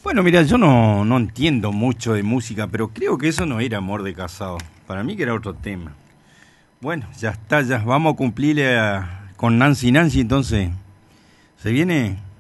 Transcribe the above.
Bueno, mira, yo no entiendo mucho de música, pero creo que eso no era Amor de Casado. Para mí que era otro tema. Bueno, ya está, ya vamos a cumplir con Nancy Nancy, entonces. ¿Se viene?